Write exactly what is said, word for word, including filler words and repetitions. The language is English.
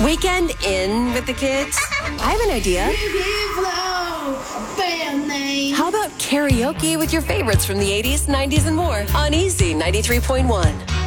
Weekend in with the kids? I have an idea. How about karaoke with your favorites from the eighties, nineties, and more on Easy ninety-three point one?